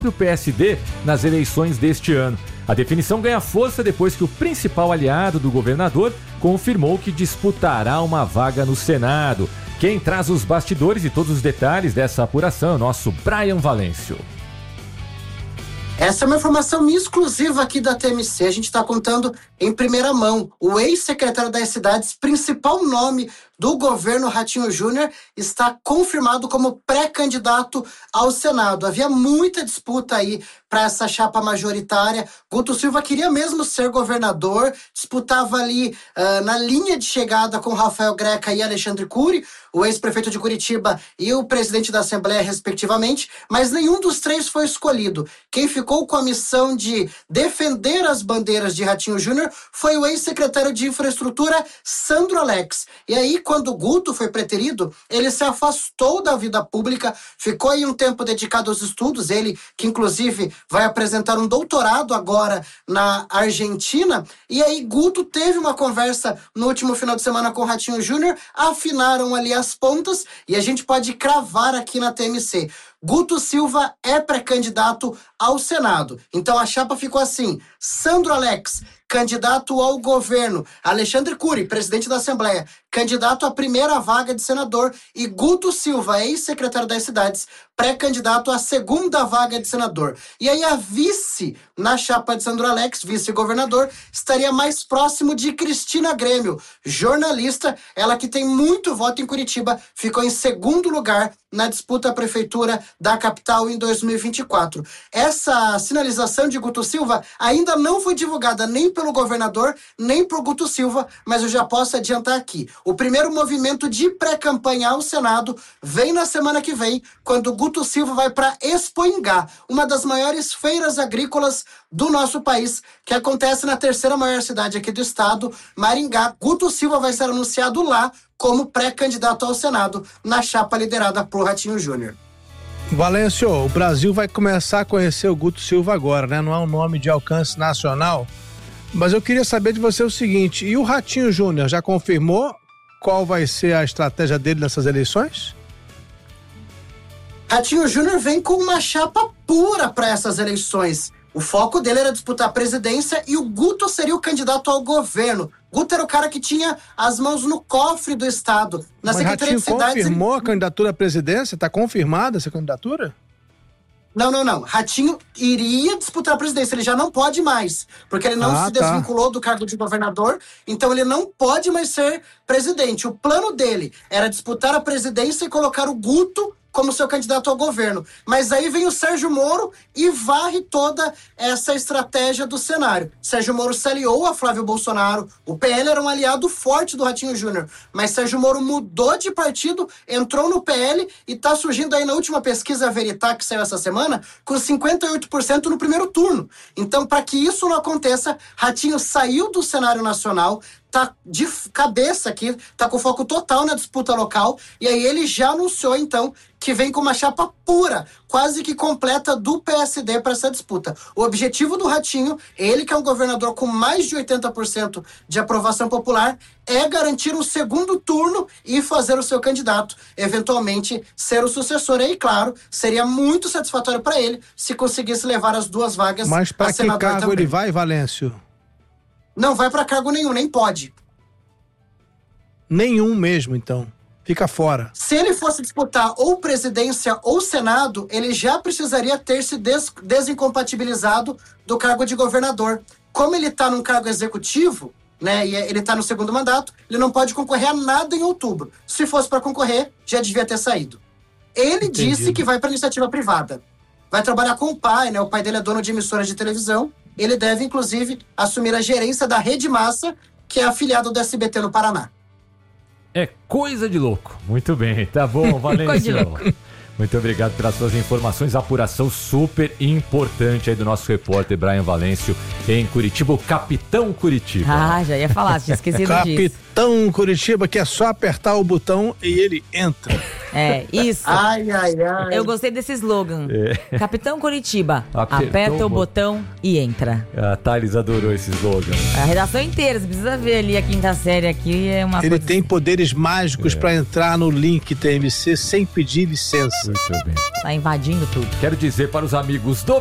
do PSD nas eleições deste ano. A definição ganha força depois que o principal aliado do governador confirmou que disputará uma vaga no Senado. Quem traz os bastidores e todos os detalhes dessa apuração é o nosso Brian Valêncio. Essa é uma informação exclusiva aqui da TMC. A gente está contando em primeira mão. O ex-secretário das Cidades, principal nome do governo Ratinho Júnior, está confirmado como pré-candidato ao Senado. Havia muita disputa aí para essa chapa majoritária. Guto Silva queria mesmo ser governador, disputava ali na linha de chegada com Rafael Greca e Alexandre Cury, o ex-prefeito de Curitiba e o presidente da Assembleia, respectivamente, mas nenhum dos três foi escolhido. Quem ficou com a missão de defender as bandeiras de Ratinho Júnior foi o ex-secretário de Infraestrutura, Sandro Alex. E aí, quando o Guto foi preterido, ele se afastou da vida pública, ficou aí um tempo dedicado aos estudos, ele que inclusive vai apresentar um doutorado agora na Argentina, e aí Guto teve uma conversa no último final de semana com o Ratinho Júnior, afinaram ali as pontas, e a gente pode cravar aqui na TMC. Guto Silva é pré-candidato ao Senado. Então a chapa ficou assim: Sandro Alex, candidato ao governo; Alexandre Cury, presidente da Assembleia, candidato à primeira vaga de senador; e Guto Silva, ex-secretário das Cidades, pré-candidato à segunda vaga de senador. E aí a vice na chapa de Sandro Alex, vice-governador, estaria mais próximo de Cristina Grêmio, jornalista, ela que tem muito voto em Curitiba, ficou em segundo lugar na disputa à prefeitura da capital em 2024. Essa sinalização de Guto Silva ainda não foi divulgada nem pelo governador, nem por Guto Silva, mas eu já posso adiantar aqui. O primeiro movimento de pré-campanha ao Senado vem na semana que vem, quando Guto Silva vai para Expo Ingá, uma das maiores feiras agrícolas do nosso país, que acontece na terceira maior cidade aqui do estado, Maringá. Guto Silva vai ser anunciado lá como pré-candidato ao Senado, na chapa liderada por Ratinho Júnior. Valêncio, o Brasil vai começar a conhecer o Guto Silva agora, né? Não é um nome de alcance nacional, mas eu queria saber de você o seguinte: e o Ratinho Júnior já confirmou qual vai ser a estratégia dele nessas eleições? Ratinho Júnior vem com uma chapa pura para essas eleições. O foco dele era disputar a presidência e o Guto seria o candidato ao governo. Guto era o cara que tinha as mãos no cofre do Estado. Na Secretaria de Cidades. Confirmou a candidatura à presidência? Está confirmada essa candidatura? Não. Ratinho iria disputar a presidência, ele já não pode mais, porque ele não se desvinculou do cargo de governador, então ele não pode mais ser presidente. O plano dele era disputar a presidência e colocar o Guto como seu candidato ao governo. Mas aí vem o Sérgio Moro e varre toda essa estratégia do cenário. Sérgio Moro se aliou a Flávio Bolsonaro, o PL era um aliado forte do Ratinho Júnior, mas Sérgio Moro mudou de partido, entrou no PL e está surgindo aí na última pesquisa Veritá, que saiu essa semana, com 58% no primeiro turno. Então, para que isso não aconteça, Ratinho saiu do cenário nacional, tá de cabeça aqui, tá com foco total na disputa local, e aí ele já anunciou, então, que vem com uma chapa pura, quase que completa, do PSD para essa disputa. O objetivo do Ratinho, ele que é um governador com mais de 80% de aprovação popular, é garantir um segundo turno e fazer o seu candidato, eventualmente ser o sucessor. E, claro, seria muito satisfatório para ele se conseguisse levar as duas vagas. Mas para que cargo também ele vai, Valêncio? Não vai para cargo nenhum, nem pode. Nenhum mesmo, então. Fica fora. Se ele fosse disputar ou presidência ou Senado, ele já precisaria ter se desincompatibilizado do cargo de governador. Como ele está num cargo executivo, né, e ele está no segundo mandato, ele não pode concorrer a nada em outubro. Se fosse para concorrer, já devia ter saído. Ele disse que vai para iniciativa privada. Vai trabalhar com o pai, né? O pai dele é dono de emissora de televisão. Ele deve, inclusive, assumir a gerência da Rede Massa, que é afiliado do SBT no Paraná. É coisa de louco. Muito bem, tá bom, Valêncio. Muito obrigado pelas suas informações. Apuração super importante aí do nosso repórter Brian Valêncio em Curitiba, o Capitão Curitiba. Ah, já ia falar, tinha esquecido disso. Capitão Curitiba, que é só apertar o botão e ele entra. É, isso. Ai. Eu gostei desse slogan. Capitão Curitiba, aperta o botão e entra. A Thales adorou esse slogan. A redação inteira, você precisa ver ali a quinta série aqui, é uma Ele coisa tem poderes mágicos para entrar no link TMC sem pedir licença. Muito bem. tá invadindo tudo. Quero dizer para os amigos do